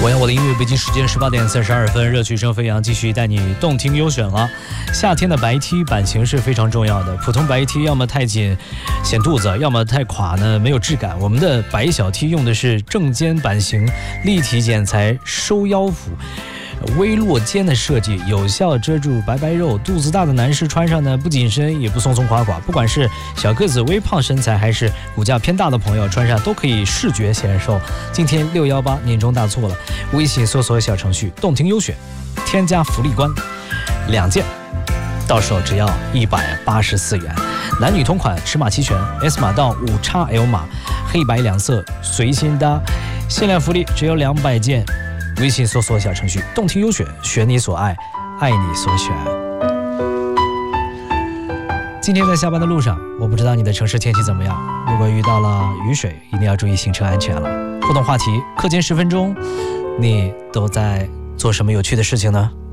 我要我的音乐，北京时间18点32分，热曲声飞扬，继续带你动听优选了。夏天的白 T 版型是非常重要的，普通白 T 要么太紧显肚子，要么太垮呢没有质感。我们的白小 T 用的是正肩版型，立体剪裁，收腰腹。微落肩的设计，有效遮住白白肉，肚子大的男士穿上呢不紧身也不松松垮垮，不管是小个子微胖身材还是骨架偏大的朋友穿上都可以视觉显瘦。今天618年终大促了，微信搜索小程序动听优选，添加福利关2件，到手只要184元，男女同款，尺码齐全 ，S 码到5XL 码，黑白两色随心搭，限量福利只有200件。微信搜索小程序动听优选，选你所爱，爱你所选。今天在下班的路上，我不知道你的城市天气怎么样，如果遇到了雨水，一定要注意行车安全了。互动话题，课间10分钟，你都在做什么有趣的事情呢？